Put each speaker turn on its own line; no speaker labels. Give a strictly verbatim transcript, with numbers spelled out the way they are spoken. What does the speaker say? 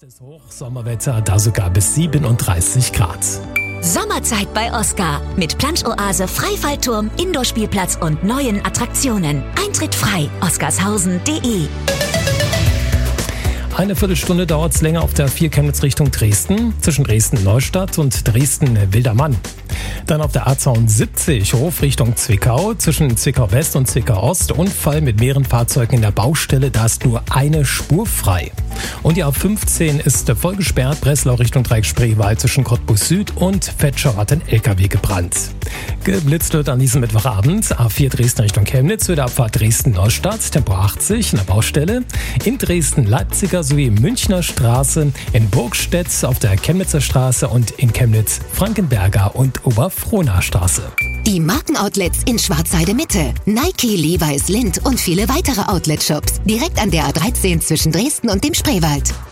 Ist Hochsommerwetter, da sogar bis siebenunddreißig Grad.
Sommerzeit bei Oscar mit Plansch-Oase, Freifallturm, Indoor-Spielplatz und neuen Attraktionen. Eintritt frei. oscarshausen punkt de.
Eine Viertelstunde dauert es länger auf der vier Chemnitz Richtung Dresden, zwischen Dresden-Neustadt und Dresden-Wildermann. Dann auf der A zweiundsiebzig Hof Richtung Zwickau, zwischen Zwickau-West und Zwickau-Ost. Unfall mit mehreren Fahrzeugen in der Baustelle, da ist nur eine Spur frei. Und die A fünfzehn ist voll gesperrt, Breslau Richtung Dreieck Spreewald zwischen Cottbus Süd und Fetschau hat ein L K W gebrannt. Geblitzt wird an diesem Mittwochabend A vier Dresden Richtung Chemnitz, für die Abfahrt Dresden-Neustadt, Tempo achtzig in der Baustelle. In Dresden-Leipziger sowie Münchner Straße, in Burgstedt auf der Chemnitzer Straße und in Chemnitz Frankenberger und Oberfrohna Straße.
Die Markenoutlets in Schwarzheide Mitte. Nike, Levi's, Lindt und viele weitere Outlet-Shops. Direkt an der A dreizehn zwischen Dresden und dem Spreewald.